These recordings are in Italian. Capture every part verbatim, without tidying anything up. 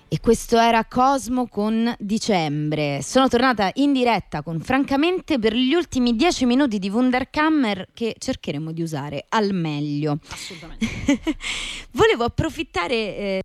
E questo era Cosmo con Dicembre. Sono tornata in diretta con Francamente per gli ultimi dieci minuti di Wunderkammer che cercheremo di usare al meglio. Assolutamente. Volevo approfittare eh,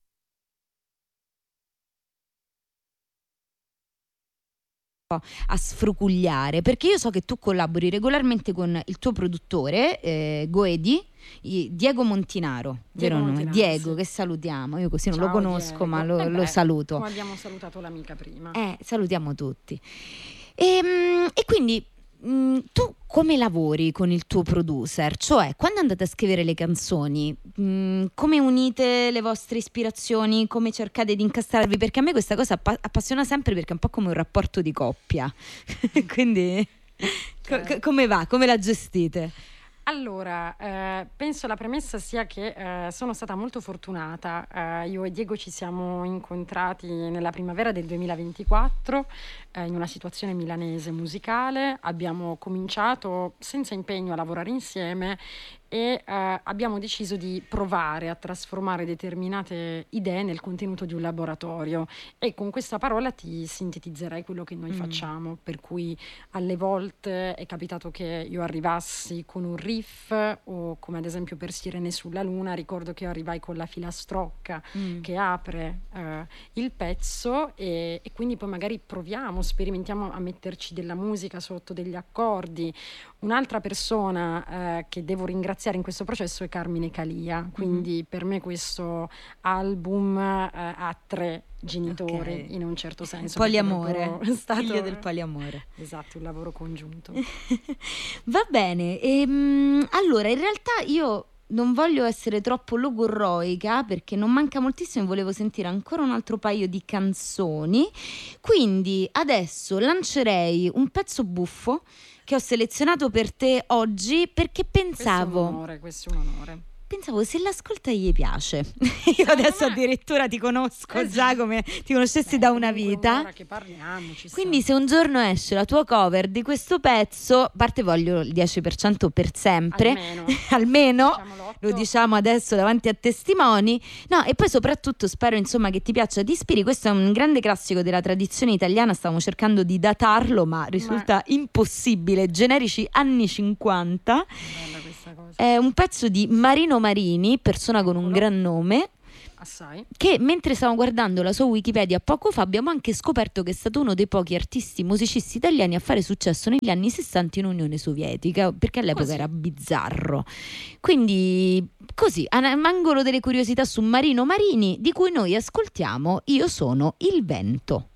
a sfrucugliare, perché io so che tu collabori regolarmente con il tuo produttore eh, Goedi, Diego Montinaro, Diego vero nome? Montinaro, Diego, sì. che salutiamo. Io così non Ciao, lo conosco, Diego. ma lo, Eh lo beh, saluto. Come abbiamo salutato l'amica prima. Eh, salutiamo tutti. E, e quindi mh, tu come lavori con il tuo producer? Cioè, quando andate a scrivere le canzoni, mh, come unite le vostre ispirazioni? Come cercate di incastrarvi? Perché a me questa cosa appa- appassiona sempre, perché è un po' come un rapporto di coppia. Quindi Okay. co- come va? Come la gestite? Allora, eh, penso la premessa sia che eh, sono stata molto fortunata. Eh, io e Diego ci siamo incontrati nella primavera del duemilaventiquattro eh, in una situazione milanese musicale. Abbiamo cominciato senza impegno a lavorare insieme e eh, abbiamo deciso di provare a trasformare determinate idee nel contenuto di un laboratorio. E con questa parola ti sintetizzerei quello che noi Mm. facciamo, per cui alle volte è capitato che io arrivassi con un riff, o come ad esempio per Sirene sulla Luna, ricordo che io arrivai con la filastrocca Mm. che apre eh, il pezzo e, e quindi poi magari proviamo, sperimentiamo a metterci della musica sotto, degli accordi. Un'altra persona eh, che devo ringraziare in questo processo è Carmine Calia, quindi mm-hmm. per me questo album eh, ha tre genitori, okay, in un certo senso. Poliamore, è stato, figlio del poliamore. Esatto, un lavoro congiunto. Va bene, ehm, allora in realtà io non voglio essere troppo logorroica perché non manca moltissimo, volevo sentire ancora un altro paio di canzoni, quindi adesso lancerei un pezzo buffo che ho selezionato per te oggi perché pensavo... Questo è un onore, questo è un onore. Pensavo, se l'ascolta gli piace. Io adesso me... addirittura ti conosco esatto. già come ti conoscessi Beh, da una vita. Un'ora che parliamo, ci Quindi sta. se un giorno esce la tua cover di questo pezzo, a parte voglio il dieci per cento per sempre, almeno, almeno lo diciamo adesso davanti a testimoni. No, e poi soprattutto spero insomma che ti piaccia, ti ispiri. Questo è un grande classico della tradizione italiana, stavamo cercando di datarlo ma risulta ma... impossibile. Generici anni cinquanta. Bella questa cosa. È un pezzo di Marino Marini, persona con un gran nome, assai, che mentre stavo guardando la sua Wikipedia poco fa abbiamo anche scoperto che è stato uno dei pochi artisti musicisti italiani a fare successo negli anni sessanta in Unione Sovietica, perché all'epoca così. Era bizzarro. Quindi così, un angolo delle curiosità su Marino Marini, di cui noi ascoltiamo Io sono il vento.